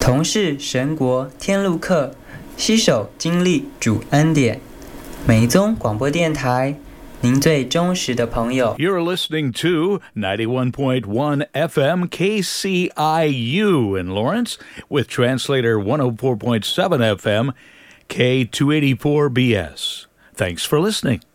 同是神国天路客，携手经历主恩典。美宗广播电台，您最忠实的朋友。 You're listening to 91.1 FM KCIU in Lawrence with translator 104.7 FM K284BS. Thanks for listening.